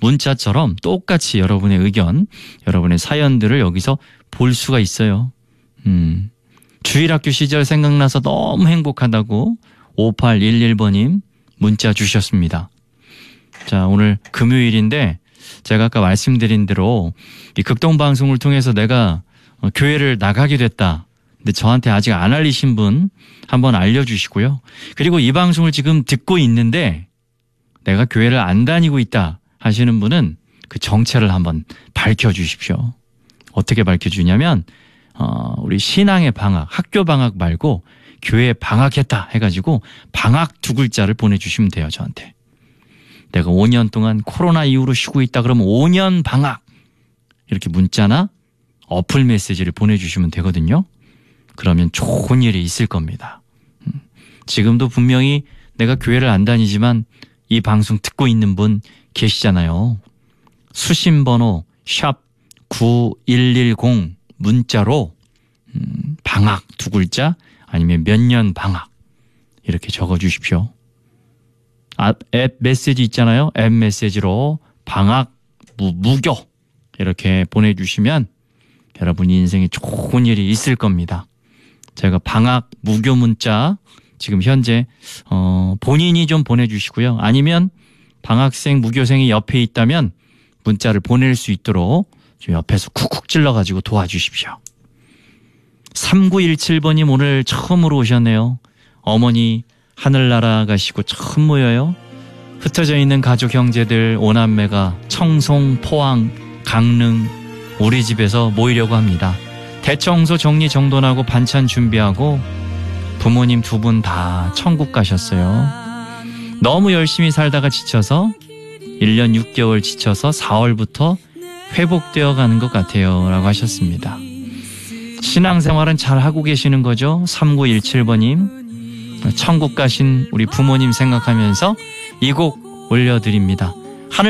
문자처럼 똑같이 여러분의 의견, 여러분의 사연들을 여기서 볼 수가 있어요. 주일학교 시절 생각나서 너무 행복하다고 5811번님 문자 주셨습니다. 자, 오늘 금요일인데 제가 아까 말씀드린 대로 이 극동방송을 통해서 내가 교회를 나가게 됐다. 근데 저한테 아직 안 알리신 분 한번 알려주시고요. 그리고 이 방송을 지금 듣고 있는데 내가 교회를 안 다니고 있다 하시는 분은 그 정체를 한번 밝혀주십시오. 어떻게 밝혀주냐면 우리 신앙의 방학, 학교 방학 말고 교회 방학했다 해가지고 방학 두 글자를 보내주시면 돼요. 저한테. 내가 5년 동안 코로나 이후로 쉬고 있다 그러면 5년 방학 이렇게 문자나 어플 메시지를 보내주시면 되거든요. 그러면 좋은 일이 있을 겁니다. 지금도 분명히 내가 교회를 안 다니지만 이 방송 듣고 있는 분 계시잖아요. 수신번호 샵 9110 문자로 방학 두 글자 아니면 몇 년 방학 이렇게 적어주십시오. 앱 메시지 있잖아요. 앱 메시지로 방학 무교 이렇게 보내주시면 여러분 인생에 좋은 일이 있을 겁니다. 제가 방학 무교 문자 지금 현재 본인이 좀 보내주시고요. 아니면 방학생 무교생이 옆에 있다면 문자를 보낼 수 있도록 좀 옆에서 쿡쿡 찔러가지고 도와주십시오. 3917번님 오늘 처음으로 오셨네요. 어머니 하늘나라 가시고 처음 모여요. 흩어져 있는 가족 형제들 오남매가 청송, 포항, 강릉 우리 집에서 모이려고 합니다. 대청소 정리 정돈하고 반찬 준비하고 부모님 두 분 다 천국 가셨어요. 너무 열심히 살다가 지쳐서 1년 6개월 지쳐서 4월부터 회복되어 가는 것 같아요 라고 하셨습니다. 신앙생활은 잘 하고 계시는 거죠? 3917번님 천국 가신 우리 부모님 생각하면서 이 곡 올려드립니다.